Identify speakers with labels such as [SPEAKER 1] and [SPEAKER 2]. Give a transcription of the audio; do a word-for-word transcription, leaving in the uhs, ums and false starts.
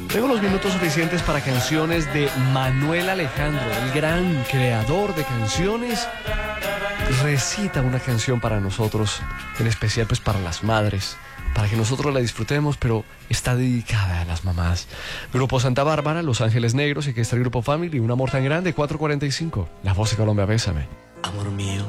[SPEAKER 1] Tengo los minutos suficientes para canciones de Manuel Alejandro, el gran creador de canciones. Recita una canción para nosotros, en especial pues para las madres, para que nosotros la disfrutemos, pero está dedicada a las mamás. Grupo Santa Bárbara, Los Ángeles Negros, y que está el Grupo Family, Un Amor Tan Grande, cuatro cuarenta y cinco. La Voz de Colombia, bésame.
[SPEAKER 2] Amor mío,